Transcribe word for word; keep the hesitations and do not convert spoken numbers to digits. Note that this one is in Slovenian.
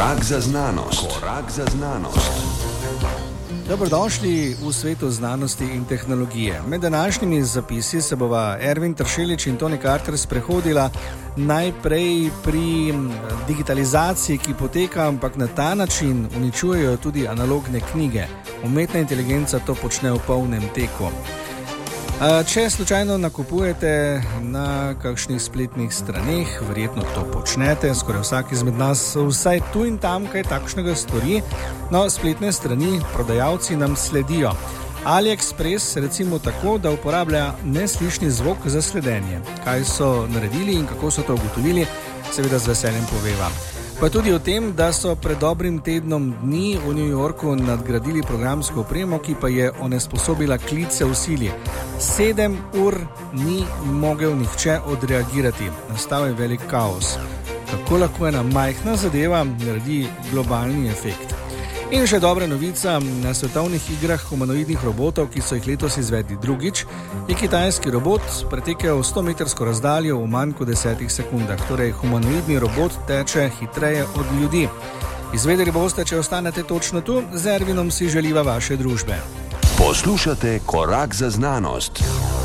Korak za znanost. Korak za znanost. Dobrodošli v svetu znanosti in tehnologije. Med današnjimi zapisi se bova Ervin Tršelič in Toni Carter sprehodila najprej pri digitalizaciji, ki poteka, ampak na ta način uničujejo tudi analogne knjige. Umetna inteligenca to počne v polnem teku. Če slučajno nakupujete na kakšnih spletnih straneh, verjetno to počnete, skoraj vsak izmed nas vsaj tu in tam kaj takšnega stori, no spletne strani prodajalci nam sledijo. AliExpress recimo tako, da uporablja neslišni zvok za sledenje. Kaj so naredili in kako so to ugotovili, seveda z veseljem poveva. Pa tudi o tem, da so pred dobrim tednom dni v New Yorku nadgradili programsko opremo, ki pa je onesposobila klice v sili. Sedem ur ni mogel nihče odreagirati. Nastal je velik kaos. Kako lahko ena majhna zadeva naredi globalni efekt? In še dobra novica, na svetovnih igrah humanoidnih robotov, ki so jih letos izvedli drugič, je kitajski robot pretekel sto-metrsko razdaljo v manj kot desetih sekundah. Torej, humanoidni robot teče hitreje od ljudi. Izvedeli boste, če ostanete točno tu, z Ervinom si želiva vaše družbe. Poslušate Korak za znanost.